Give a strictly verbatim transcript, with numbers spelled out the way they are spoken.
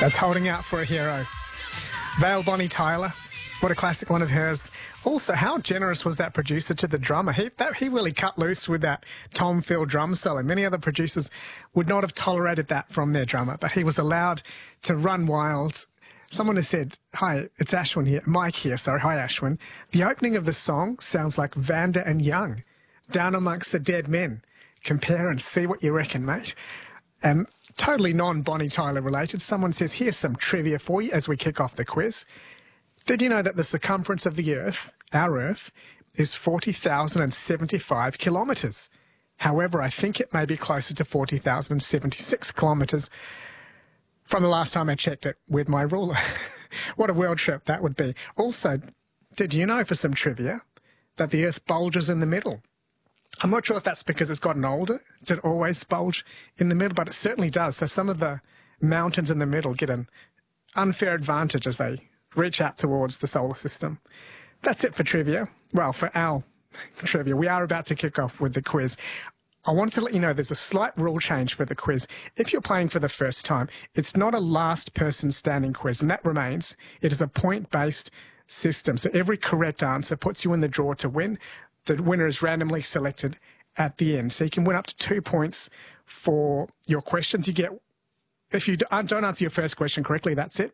That's Holding Out for a Hero. Vale Bonnie Tyler, what a classic one of hers. Also, how generous was that producer to the drummer? He, that, he really cut loose with that Tom Phil drum solo. Many other producers would not have tolerated that from their drummer, but he was allowed to run wild. Someone has said, hi, it's Ashwin here, Mike here, sorry, hi Ashwin. The opening of the song sounds like Vanda and Young, Down Amongst the Dead Men. Compare and see what you reckon, mate. And totally non-Bonnie Tyler related, someone says, here's some trivia for you as we kick off the quiz. Did you know that the circumference of the Earth, our Earth, is forty thousand seventy-five kilometres? However, I think it may be closer to forty thousand seventy-six kilometres from the last time I checked it with my ruler. What a world trip that would be. Also, did you know, for some trivia, that the Earth bulges in the middle? I'm not sure if that's because it's gotten older. Did it always bulge in the middle? But it certainly does. So some of the mountains in the middle get an unfair advantage as they reach out towards the solar system. That's it for trivia. Well, for our trivia, we are about to kick off with the quiz. I wanted to let you know there's a slight rule change for the quiz. If you're playing for the first time, it's not a last person standing quiz, and that remains. It is a point-based system. So every correct answer puts you in the draw to win. The winner is randomly selected at the end. So you can win up to two points for your questions. You get, if you don't answer your first question correctly, that's it.